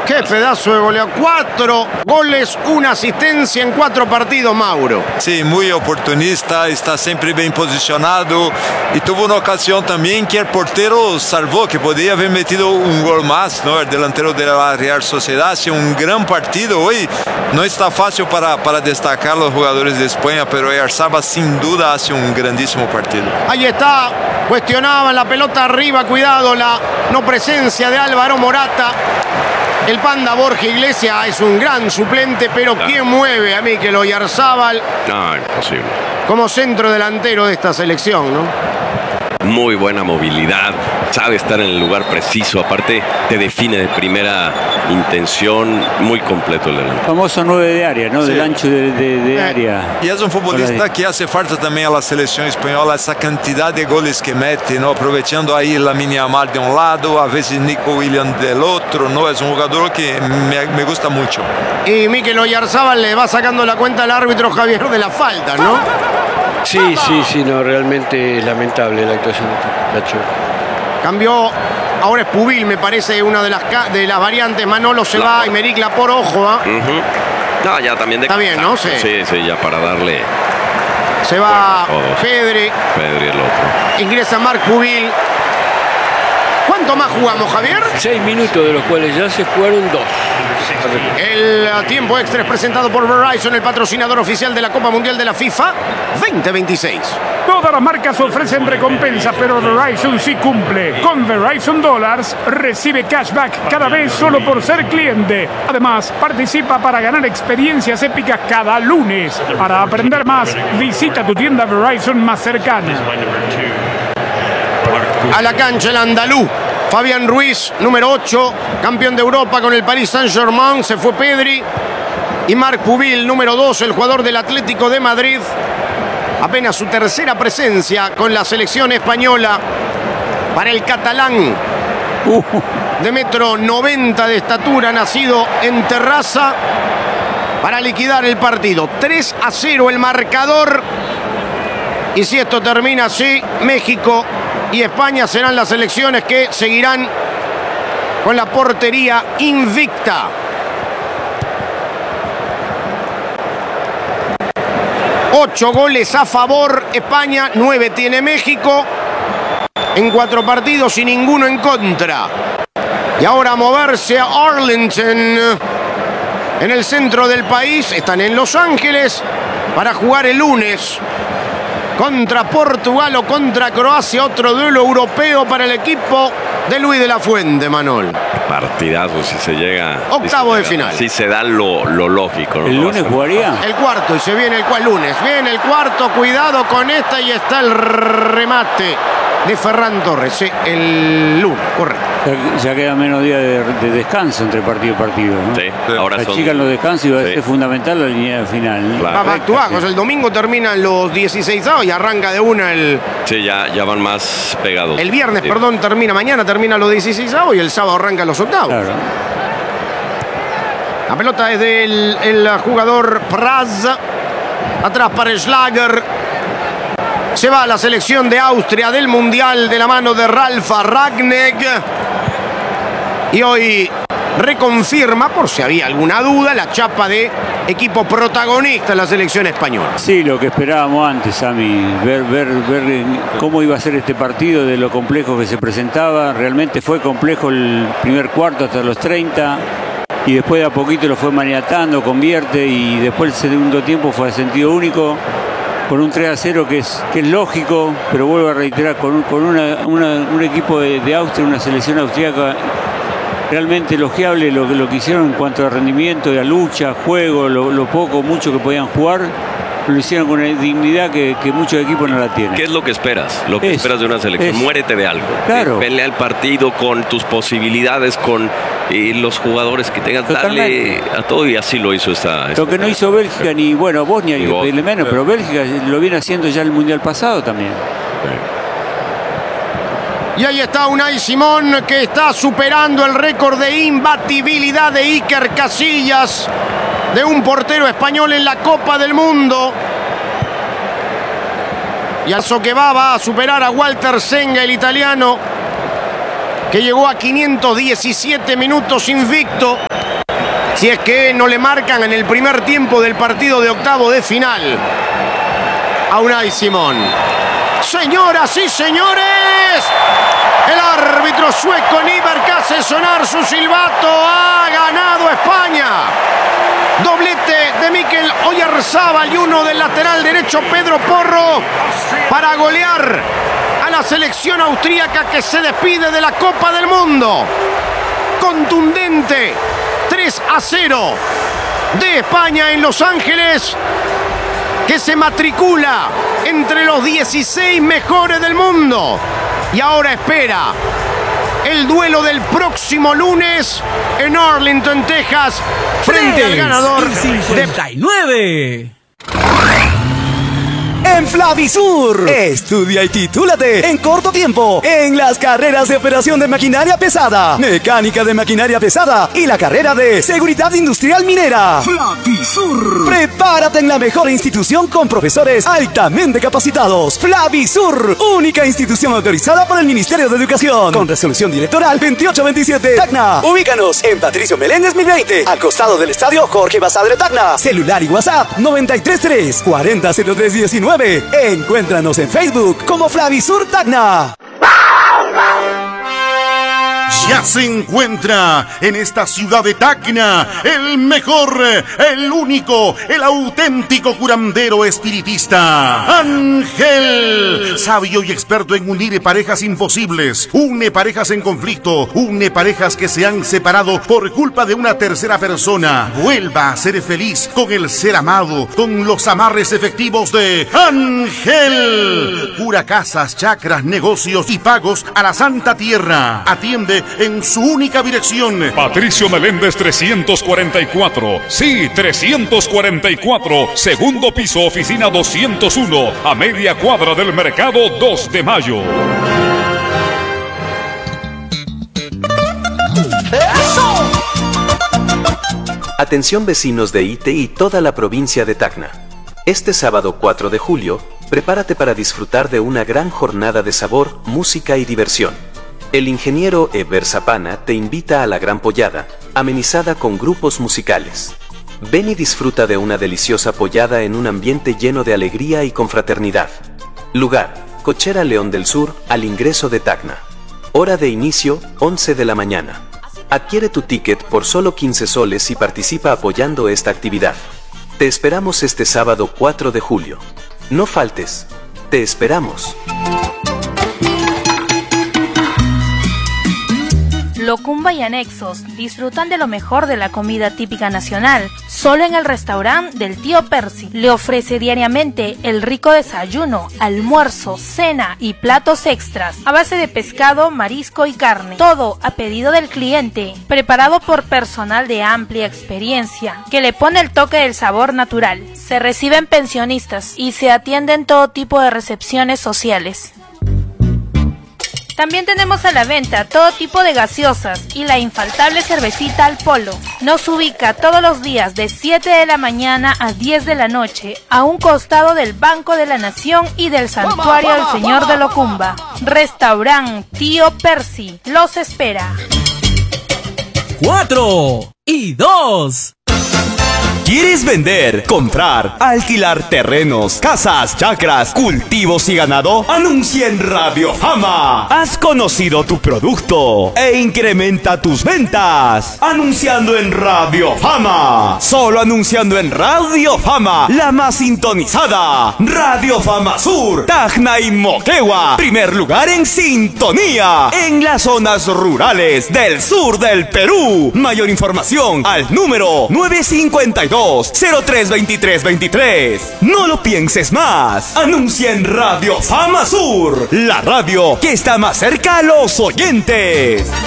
Qué pedazo de goleador. 4 goles, 1 asistencia en 4 partidos, Mauro. Sí, muy oportunista, está siempre bien posicionado y tuvo una ocasión también que el portero salvó, que podía haber metido un gol más, ¿no? El delantero de la Real Sociedad hace un gran partido hoy. No está fácil para destacar los jugadores de España, pero Oyarzabal sin duda hace un grandísimo partido. Ahí está, cuestionaban la pelota arriba, cuidado, la no presencia de Álvaro Morata. El Panda Borja Iglesias es un gran suplente, pero ¿quién mueve a Mikel Oyarzabal? No, imposible. Como centro delantero de esta selección, ¿no? Muy buena movilidad, sabe estar en el lugar preciso, aparte te define de primera intención, muy completo el delantero. Famoso 9 de área, ¿no? Sí. Del ancho de área. Y es un futbolista que hace falta también a la selección española, esa cantidad de goles que mete, ¿no? Aprovechando ahí Lamine Yamal de un lado, a veces Nico Williams del otro, ¿no? Es un jugador que me gusta mucho. Y Mikel Oyarzabal le va sacando la cuenta al árbitro Javier de la falta, ¿no? Sí, no, realmente lamentable la actuación de Nacho. Cambió, ahora es Pubil, me parece, una de las variantes. Manolo se va, Aymeric Laporte, ojo, No, ya también de Está bien, ¿no? Sí. Sí, ya para darle. Se va Bueno, todos. Pedri, Pedri el otro. ingresa Marc Pubil. ¿Cuánto más jugamos, Javier? 6 minutos, de los cuales ya se jugaron 2. El tiempo extra es presentado por Verizon, el patrocinador oficial de la Copa Mundial de la FIFA 2026. Todas las marcas ofrecen recompensas, pero Verizon sí cumple. Con Verizon Dollars recibe cashback cada vez solo por ser cliente. Además, participa para ganar experiencias épicas cada lunes. Para aprender más, visita tu tienda Verizon más cercana. A la cancha el andaluz Fabián Ruiz, número 8, campeón de Europa con el Paris Saint-Germain. Se fue Pedri. Y Marc Pubil, número 2, el jugador del Atlético de Madrid. Apenas su tercera presencia con la selección española. Para el catalán, de 1,90 m de estatura, nacido en Terrassa, para liquidar el partido. 3-0 el marcador. Y si esto termina así, México y España serán las selecciones que seguirán con la portería invicta. Ocho goles a favor España, 9 tiene México en 4 partidos y ninguno en contra. Y ahora a moverse a Arlington, en el centro del país. Están en Los Ángeles para jugar el lunes contra Portugal o contra Croacia, otro duelo europeo para el equipo de Luis de la Fuente, Manol. Partidazo si se llega. Octavo de final. Si se da lo lógico, ¿no? ¿El lunes jugaría? El cuarto, y se viene el lunes. Viene el cuarto, cuidado con esta, y está el remate de Ferran Torres. Sí, el lunes, correcto. Ya queda menos días de descanso entre partido y partido, ¿no? Sí, ahora son. Achican los descansos y va a Sí. ser fundamental la línea final. Claro. Va a actuar, o sea, el domingo terminan los 16avos y arranca de una el Sí, ya van más pegados. viernes, Sí. perdón, mañana termina los 16avos y el sábado arranca los octavos. Claro. La pelota es del el jugador Praz. Atrás para Schlager. Se va a la selección de Austria del Mundial de la mano de Ralf Rangnick. Y hoy reconfirma, por si había alguna duda, la chapa de equipo protagonista en la selección española. Sí, lo que esperábamos antes, Sami, ver cómo iba a ser este partido, de lo complejo que se presentaba. Realmente fue complejo el primer cuarto hasta los 30 y después de a poquito lo fue maniatando, convierte, y después el segundo tiempo fue a sentido único con un 3-0 que es lógico, pero vuelvo a reiterar, con un equipo de Austria, una selección austríaca realmente elogiable lo que hicieron en cuanto a rendimiento, de la lucha, juego, lo poco, mucho que podían jugar. Lo hicieron con una dignidad que muchos equipos no la tienen. ¿Qué es lo que esperas? Lo que Eso, esperas de una selección. eso. Muérete de algo. Claro. Pelea el partido con tus posibilidades, con los jugadores que tengas. Dale a todo, y así lo hizo esta Lo que no hizo Bélgica, ni Bosnia, Ni ni que Bosnia. pedirle menos, pero Bélgica lo viene haciendo ya el Mundial pasado también. Y ahí está Unai Simón, que está superando el récord de imbatibilidad de Iker Casillas, de un portero español en la Copa del Mundo. Y al que va a superar a Walter Senga, el italiano, que llegó a 517 minutos invicto. Si es que no le marcan en el primer tiempo del partido de octavo de final a Unai Simón. Señoras y señores, el árbitro sueco Nyberg hace sonar su silbato. Ha ganado España. Doblete de Mikel Oyarzabal y uno del lateral derecho Pedro Porro para golear a la selección austríaca que se despide de la Copa del Mundo. Contundente 3-0 de España en Los Ángeles, que se matricula entre los 16 mejores del mundo y ahora espera el duelo del próximo lunes en Arlington, Texas, frente al ganador 59. En Flavisur, estudia y titúlate en corto tiempo en las carreras de operación de maquinaria pesada, mecánica de maquinaria pesada y la carrera de seguridad industrial minera. Flavisur. Prepárate en la mejor institución con profesores altamente capacitados. Flavisur, única institución autorizada por el Ministerio de Educación, con resolución directoral 2827. Tacna. Ubícanos en Patricio Meléndez 1020, al costado del estadio Jorge Basadre Tacna. Celular y WhatsApp 933 400319. Encuéntranos en Facebook como Flavisur Tacna. Ya se encuentra en esta ciudad de Tacna el mejor, el único, el auténtico curandero espiritista, Ángel, sabio y experto en unir parejas imposibles, une parejas en conflicto, une parejas que se han separado por culpa de una tercera persona. Vuelva a ser feliz con el ser amado, con los amarres efectivos de Ángel. Cura casas, chakras, negocios y pagos a la Santa Tierra. Atiende en su única dirección. Patricio Meléndez 344. Sí, 344. Segundo piso, oficina 201. A media cuadra del mercado 2 de mayo. Atención vecinos de Ite y toda la provincia de Tacna. Este sábado 4 de julio, prepárate para disfrutar de una gran jornada de sabor, música y diversión. El ingeniero Eber Zapana te invita a la Gran Pollada, amenizada con grupos musicales. Ven y disfruta de una deliciosa pollada en un ambiente lleno de alegría y confraternidad. Lugar: Cochera León del Sur, al ingreso de Tacna. Hora de inicio, 11 de la mañana. Adquiere tu ticket por solo 15 soles y participa apoyando esta actividad. Te esperamos este sábado 4 de julio. No faltes. Te esperamos. Locumba y anexos disfrutan de lo mejor de la comida típica nacional, solo en el restaurante del tío Percy. Le ofrece diariamente el rico desayuno, almuerzo, cena y platos extras a base de pescado, marisco y carne. Todo a pedido del cliente, preparado por personal de amplia experiencia, que le pone el toque del sabor natural. Se reciben pensionistas y se atienden todo tipo de recepciones sociales. También tenemos a la venta todo tipo de gaseosas y la infaltable cervecita al polo. Nos ubica todos los días de 7 de la mañana a 10 de la noche, a un costado del Banco de la Nación y del Santuario del Señor de Locumba. Restaurante Tío Percy los espera. 4 y 2. ¿Quieres vender, comprar, alquilar terrenos, casas, chacras, cultivos y ganado? Anuncia en Radio Fama. Has conocido tu producto e incrementa tus ventas anunciando en Radio Fama. Solo anunciando en Radio Fama, la más sintonizada. Radio Fama Sur, Tacna y Moquegua. Primer lugar en sintonía en las zonas rurales del sur del Perú. Mayor información al número 952-032323. No lo pienses más. Anuncia en Radio Fama Sur, la radio que está más cerca a los oyentes.